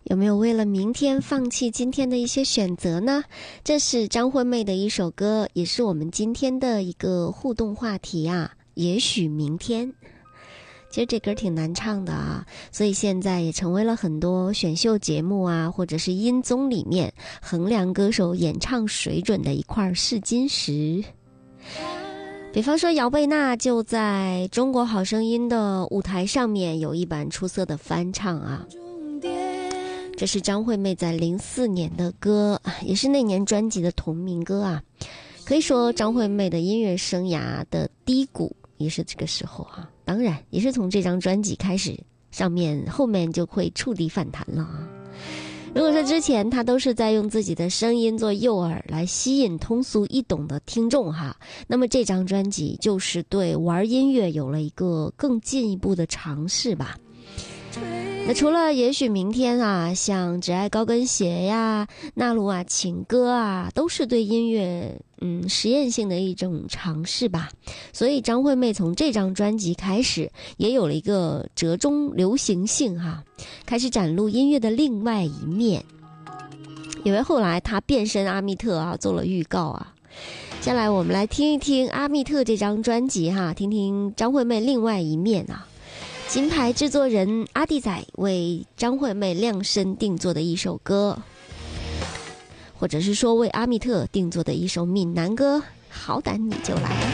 有没有为了明天放弃今天的一些选择呢？这是张惠妹的一首歌，也是我们今天的一个互动话题啊。也许明天，其实这歌挺难唱的啊，所以现在也成为了很多选秀节目啊，或者是音综里面衡量歌手演唱水准的一块试金石。比方说姚贝娜就在中国好声音的舞台上面有一版出色的翻唱啊。这是张惠妹在04年的歌，也是那年专辑的同名歌啊。可以说张惠妹的音乐生涯的低谷也是这个时候啊，当然也是从这张专辑开始，后面就会触底反弹了啊。如果说之前她都是在用自己的声音做诱饵来吸引通俗易懂的听众哈，那么这张专辑就是对玩音乐有了一个更进一步的尝试吧。那除了也许明天啊，像只爱高跟鞋呀、纳鲁啊、情歌啊，都是对音乐实验性的一种尝试吧。所以张惠妹从这张专辑开始也有了一个折中流行性哈，开始展露音乐的另外一面。因为后来她变身阿密特啊，做了预告啊。接下来我们来听一听阿密特这张专辑哈，听听张惠妹另外一面啊。金牌制作人阿弟仔为张惠妹量身定做的一首歌，或者是说为阿密特定做的一首闽南歌，好歹你就来。